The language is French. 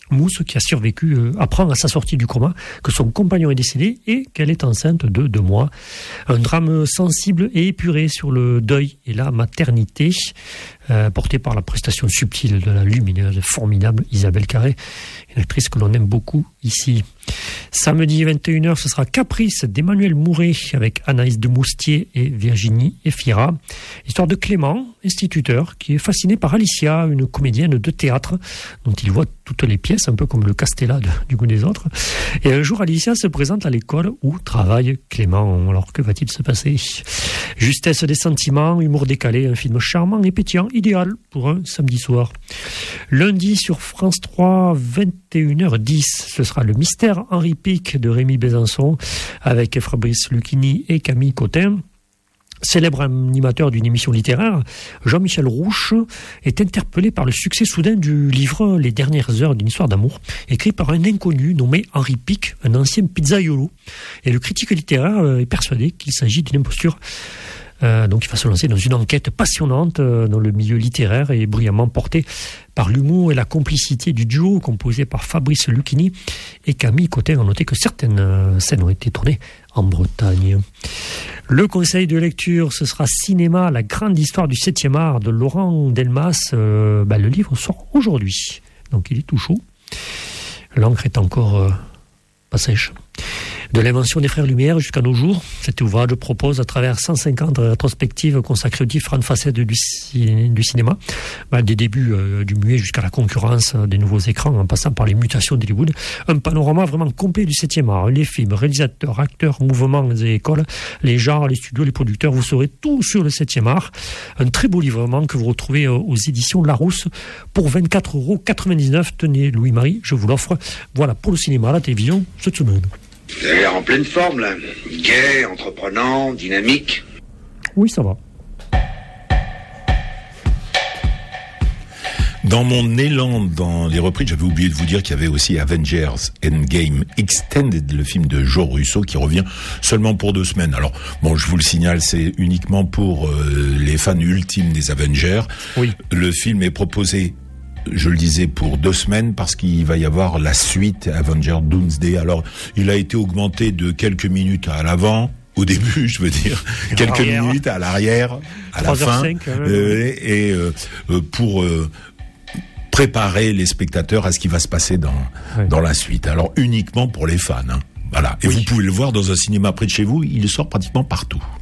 Mousse, qui a survécu, apprend à sa sortie du coma que son compagnon est décédé et qu'elle est enceinte de 2 mois. Un drame sensible et épuré sur le deuil et la maternité, porté par la prestation subtile de la lumineuse, formidable Isabelle Carré, une actrice que l'on aime beaucoup ici. Samedi 21h, ce sera Caprice d'Emmanuel Mouret avec Anaïs de Moustier et Virginie Efira. Histoire de Clément, instituteur, qui est fasciné par Alicia, une comédienne de théâtre dont il voit toutes les pièces, un peu comme le Castella du goût des autres. Et un jour, Alicia se présente à l'école où travaille Clément. Alors, que va-t-il se passer ? Justesse des sentiments, humour décalé, un film charmant et pétillant, idéal pour un samedi soir. Lundi sur France 3, 21h10, ce sera Le Mystère Henri Pic de Rémi Besançon avec Fabrice Lucchini et Camille Cotin. Célèbre animateur d'une émission littéraire, Jean-Michel Rouche est interpellé par le succès soudain du livre Les dernières heures d'une histoire d'amour, écrit par un inconnu nommé Henri Pic, un ancien pizzaiolo. Et le critique littéraire est persuadé qu'il s'agit d'une imposture. Donc il va se lancer dans une enquête passionnante dans le milieu littéraire et brillamment portée par l'humour et la complicité du duo composé par Fabrice Lucchini et Camille Cotin. A noté que certaines scènes ont été tournées en Bretagne. Le conseil de lecture, ce sera Cinéma, la grande histoire du 7e art de Laurent Delmas. Le livre sort aujourd'hui, donc il est tout chaud. L'encre est encore pas sèche. De l'invention des frères Lumière jusqu'à nos jours, cet ouvrage propose à travers 150 rétrospectives consacrées aux différentes facettes du cinéma, des débuts du muet jusqu'à la concurrence des nouveaux écrans en passant par les mutations d'Hollywood, un panorama vraiment complet du 7e art, les films, réalisateurs, acteurs, mouvements et écoles, les genres, les studios, les producteurs, vous saurez tout sur le 7e art. Un très beau livre vraiment que vous retrouvez aux éditions Larousse pour 24,99 €. Tenez Louis-Marie, je vous l'offre. Voilà pour le cinéma, la télévision cette semaine. Vous avez l'air en pleine forme, là. Gai, entreprenant, dynamique. Oui, ça va. Dans mon élan dans les reprises, j'avais oublié de vous dire qu'il y avait aussi Avengers Endgame Extended, le film de Joe Russo, qui revient seulement pour 2 semaines. Alors, bon, je vous le signale, c'est uniquement pour les fans ultimes des Avengers. Oui. Le film est proposé, je le disais, pour 2 semaines parce qu'il va y avoir la suite Avengers Doomsday. Alors, il a été augmenté de quelques minutes à l'avant, au début, je veux dire, quelques minutes à l'arrière, à la fin, pour préparer les spectateurs à ce qui va se passer dans la suite. Alors, uniquement pour les fans, hein. Voilà. Et vous pouvez le voir dans un cinéma près de chez vous, il sort pratiquement partout.